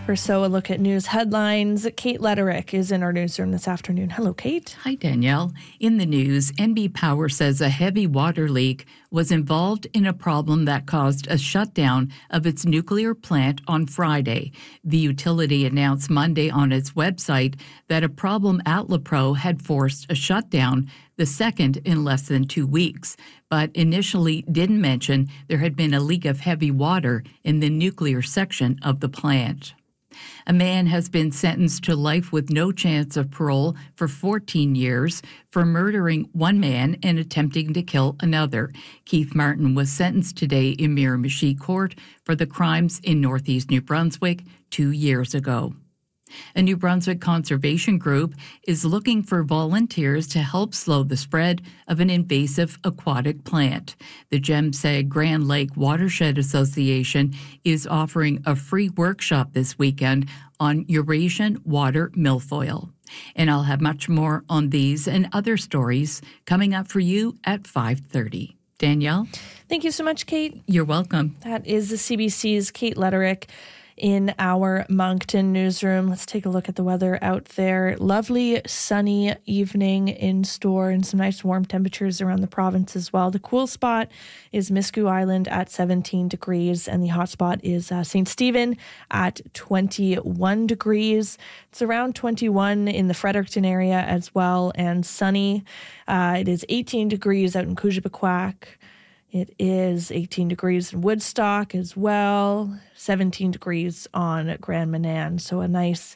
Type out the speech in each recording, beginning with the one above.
or so, a look at news headlines. Kate Lederick is in our newsroom this afternoon. Hello, Kate. Hi, Danielle. In the news, NB Power says a heavy water leak was involved in a problem that caused a shutdown of its nuclear plant on Friday. The utility announced Monday on its website that a problem at LaPro had forced a shutdown, the second in less than 2 weeks, but initially didn't mention there had been a leak of heavy water in the nuclear section of the plant. A man has been sentenced to life with no chance of parole for 14 years for murdering one man and attempting to kill another. Keith Martin was sentenced today in Miramichi Court for the crimes in northeast New Brunswick 2 years ago. A New Brunswick conservation group is looking for volunteers to help slow the spread of an invasive aquatic plant. The Jemseg Grand Lake Watershed Association is offering a free workshop this weekend on Eurasian water milfoil. And I'll have much more on these and other stories coming up for you at 5:30. Danielle? Thank you so much, Kate. You're welcome. That is the CBC's Kate Lederick in our Moncton newsroom. Let's take a look at the weather out there. Lovely sunny evening in store and some nice warm temperatures around the province as well. The cool spot is Miscou Island at 17 degrees and the hot spot is St. Stephen at 21 degrees. It's around 21 in the Fredericton area as well and sunny. It is 18 degrees out in Coujabquac. It is 18 degrees in Woodstock as well, 17 degrees on Grand Manan. So a nice,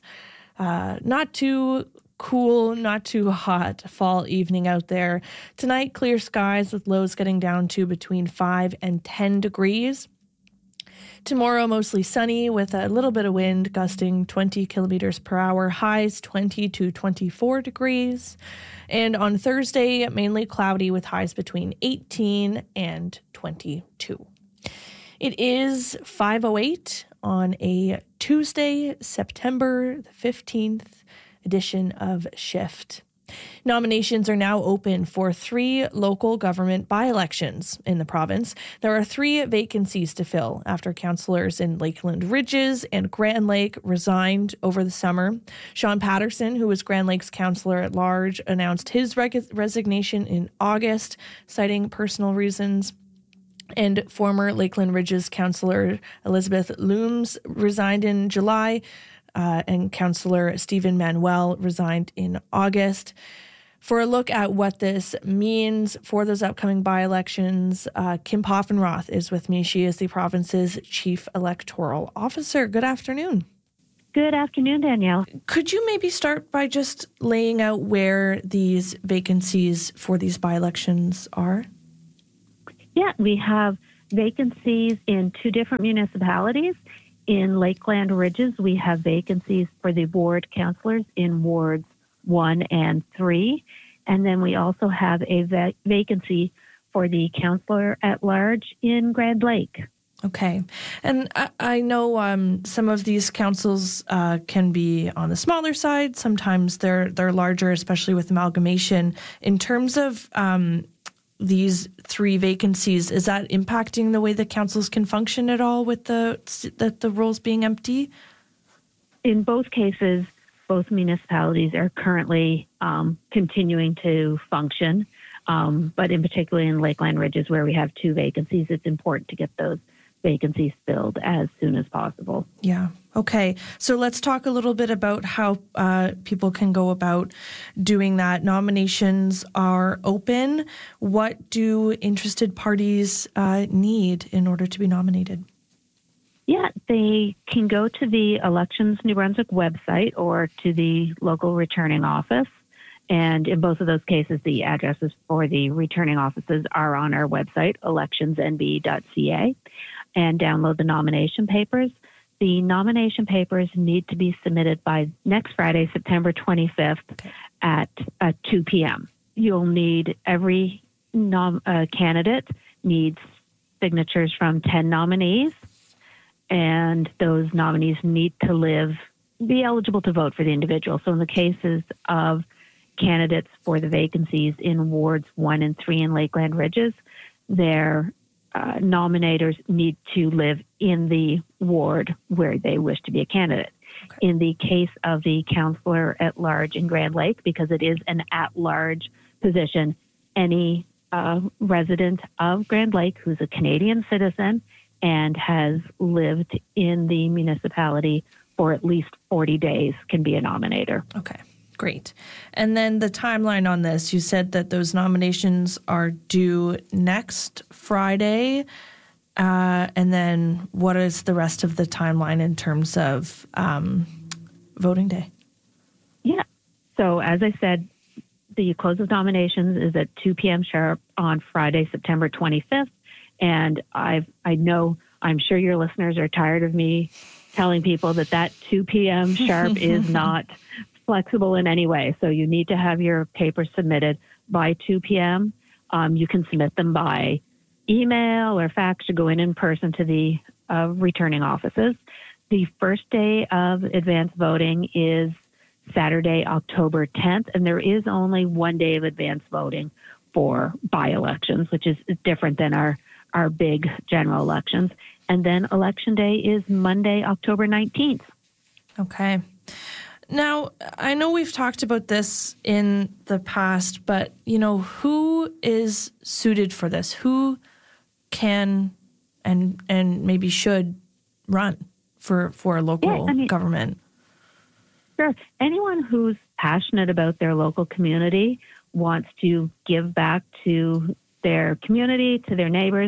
not too cool, not too hot fall evening out there. Tonight, clear skies with lows getting down to between 5 and 10 degrees. Tomorrow, mostly sunny with a little bit of wind gusting 20 kilometers per hour, highs 20 to 24 degrees. And on Thursday, mainly cloudy with highs between 18 and 22. It is 5:08 on a Tuesday, September the 15th edition of Shift. Nominations are now open for 3 local government by-elections in the province. There are 3 vacancies to fill after councillors in Lakeland Ridges and Grand Lake resigned over the summer. Sean Patterson, who was Grand Lake's councillor at large, announced his resignation in August, citing personal reasons. And former Lakeland Ridges councillor Elizabeth Looms resigned in July. And Councillor Stephen Manuel resigned in August. For a look at what this means for those upcoming by-elections, Kim Poffenroth is with me. She is the province's Chief Electoral Officer. Good afternoon. Good afternoon, Danielle. Could you maybe start by just laying out where these vacancies for these by-elections are? Yeah, we have vacancies in 2 different municipalities. In Lakeland Ridges, we have vacancies for the ward councillors in wards 1 and 3. And then we also have a vacancy for the councillor at large in Grand Lake. Okay. And I know some of these councils can be on the smaller side. Sometimes they're larger, especially with amalgamation. In terms of these 3 vacancies, is that impacting the way the councils can function at all with the roles being empty? In both cases, both municipalities are currently continuing to function, but in particular in Lakeland Ridges, where we have 2 vacancies, it's important to get those vacancies filled as soon as possible. Yeah. Okay. So let's talk a little bit about how people can go about doing that. Nominations are open. What do interested parties need in order to be nominated? Yeah, they can go to the Elections New Brunswick website or to the local returning office. And in both of those cases, the addresses for the returning offices are on our website, electionsnb.ca, and download the nomination papers. The nomination papers need to be submitted by next Friday, September 25th at 2 p.m. You'll need every candidate needs signatures from 10 nominees, and those nominees need to be eligible to vote for the individual. So in the cases of candidates for the vacancies in wards 1 and 3 in Lakeland Ridges, their nominators need to live in the ward where they wish to be a candidate. In the case of the counselor at large in Grand Lake, because it is an at-large position, any resident of Grand Lake who's a Canadian citizen and has lived in the municipality for at least 40 days can be a nominator. Okay, great. And then the timeline on this, you said that those nominations are due next Friday. And then what is the rest of the timeline in terms of voting day? Yeah. So as I said, the close of nominations is at 2 p.m. sharp on Friday, September 25th. And I'm sure your listeners are tired of me telling people that 2 p.m. sharp is not flexible in any way. So you need to have your papers submitted by 2 p.m. You can submit them by email or fax or go in person to the returning offices. The first day of advance voting is Saturday, October 10th, and there is only one day of advance voting for by-elections, which is different than our big general elections. And then Election Day is Monday, October 19th. Okay. Now, I know we've talked about this in the past, but, who is suited for this? Who can and maybe should run for a local government? Sure. Anyone who's passionate about their local community, wants to give back to their community, to their neighbors.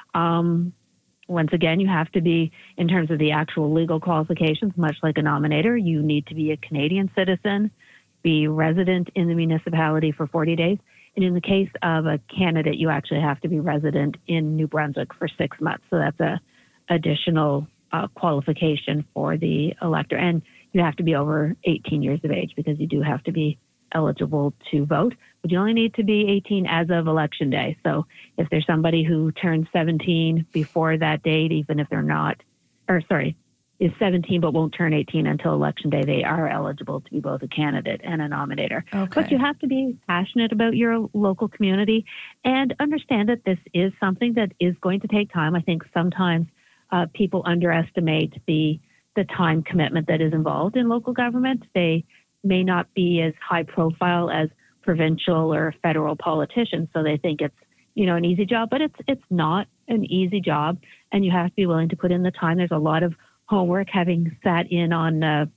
Once again, you have to be, in terms of the actual legal qualifications, much like a nominator, you need to be a Canadian citizen, be resident in the municipality for 40 days. And in the case of a candidate, you actually have to be resident in New Brunswick for 6 months. So that's a additional qualification for the elector. And you have to be over 18 years of age because you do have to be eligible to vote. But you only need to be 18 as of Election Day. So if there's somebody who turns 17 before that date, even if they're not, is 17 but won't turn 18 until Election Day, they are eligible to be both a candidate and a nominator. Okay. But you have to be passionate about your local community and understand that this is something that is going to take time. I think sometimes people underestimate the time commitment that is involved in local government. They may not be as high profile as provincial or federal politicians, so they think it's an easy job, but it's not an easy job, and you have to be willing to put in the time. There's a lot of homework, having sat in on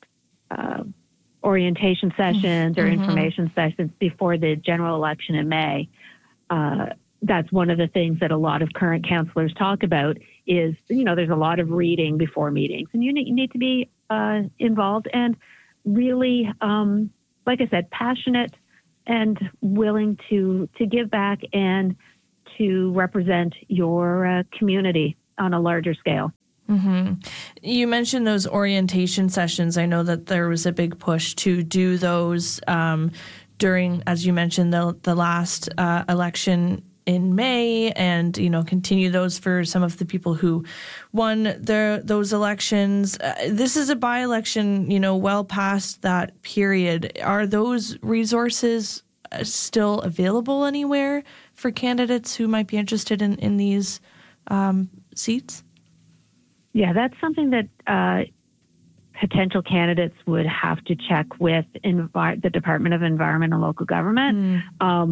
orientation sessions or information sessions before the general election in May. That's one of the things that a lot of current councillors talk about is, there's a lot of reading before meetings, and you need to be involved and really, like I said, passionate and willing to give back and to represent your community on a larger scale. Mm-hmm. You mentioned those orientation sessions. I know that there was a big push to do those during, as you mentioned, the last election in May, and continue those for some of the people who won those elections. This is a by-election, well past that period. Are those resources still available anywhere for candidates who might be interested in these seats? Yeah, that's something that potential candidates would have to check with the Department of Environment and Local Government.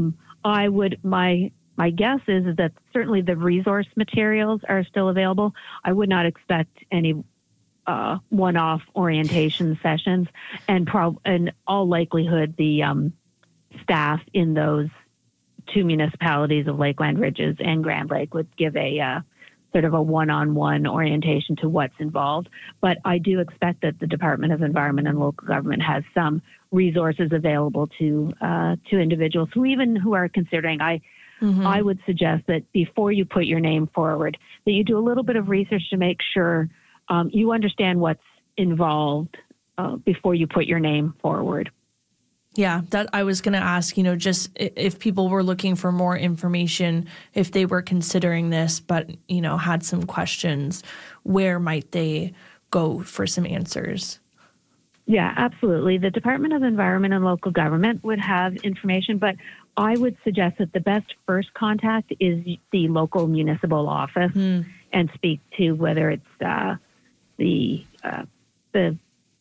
My guess is that certainly the resource materials are still available. I would not expect any one-off orientation sessions, and in all likelihood, the staff in those two municipalities of Lakeland Ridges and Grand Lake would give a sort of a one-on-one orientation to what's involved. But I do expect that the Department of Environment and Local Government has some resources available to individuals who are considering. I would suggest that before you put your name forward, that you do a little bit of research to make sure you understand what's involved before you put your name forward. Yeah, that I was going to ask, just if people were looking for more information, if they were considering this, but, had some questions, where might they go for some answers? Yeah, absolutely. The Department of Environment and Local Government would have information, but I would suggest that the best first contact is the local municipal office and speak to whether it's the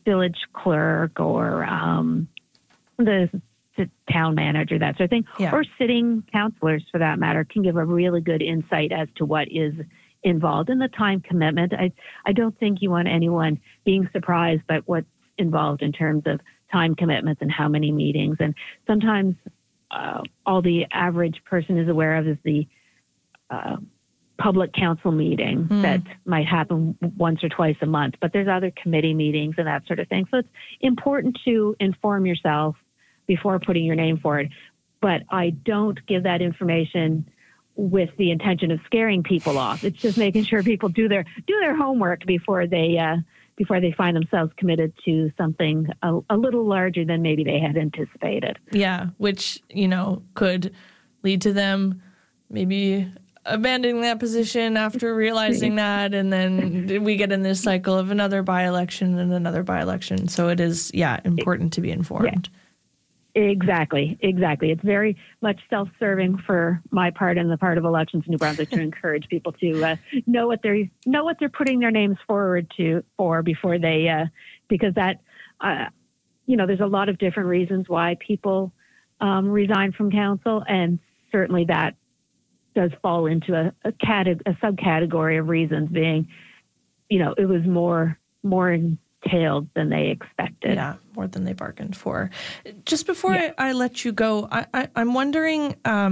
village clerk or the town manager, that sort of thing, or sitting counselors for that matter, can give a really good insight as to what is involved in the time commitment. I don't think you want anyone being surprised by what's involved in terms of time commitments and how many meetings. And sometimes all the average person is aware of is the public council meeting that might happen once or twice a month, but there's other committee meetings and that sort of thing. So it's important to inform yourself before putting your name forward. But I don't give that information with the intention of scaring people off. It's just making sure people do their homework before they find themselves committed to something a little larger than maybe they had anticipated. Yeah, which, could lead to them maybe abandoning that position after realizing that, and then we get in this cycle of another by-election and another by-election. So it is, important to be informed. Yeah. Exactly. It's very much self-serving for my part and the part of Elections New Brunswick to encourage people to know what they're putting their names forward for before they, because that, there's a lot of different reasons why people resign from council, and certainly that does fall into a subcategory of reasons being, it was more entailed than they expected. Yeah, more than they bargained for. Just before I let you go, I'm wondering,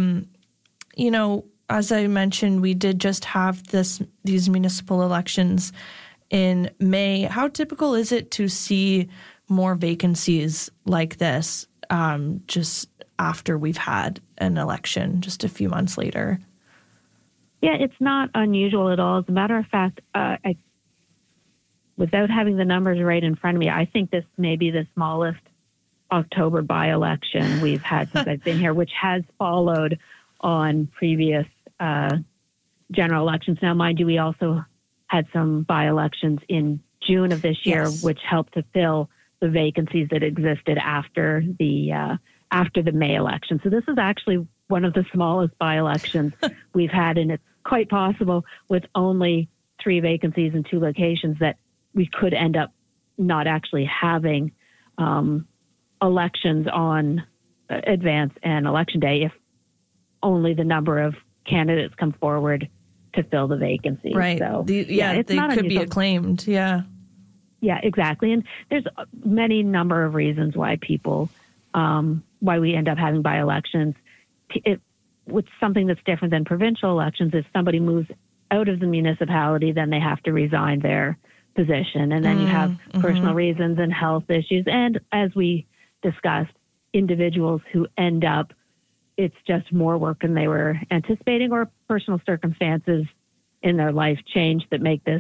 as I mentioned, we did just have these municipal elections in May. How typical is it to see more vacancies like this just after we've had an election just a few months later? Yeah, it's not unusual at all. As a matter of fact, without having the numbers right in front of me, I think this may be the smallest October by-election we've had since I've been here, which has followed on previous general elections. Now, mind you, we also had some by-elections in June of this year, which helped to fill the vacancies that existed after the May election. So this is actually one of the smallest by-elections we've had, and it's quite possible with only 3 vacancies in 2 locations that we could end up not actually having elections on advance and election day if only the number of candidates come forward to fill the vacancy. Right. So, they could be acclaimed. Yeah. Yeah, exactly. And there's many number of reasons why people, why we end up having by-elections. With something that's different than provincial elections, if somebody moves out of the municipality, then they have to resign their position. And then you have personal reasons and health issues. And as we discussed, individuals who end up, it's just more work than they were anticipating, or personal circumstances in their life change that make this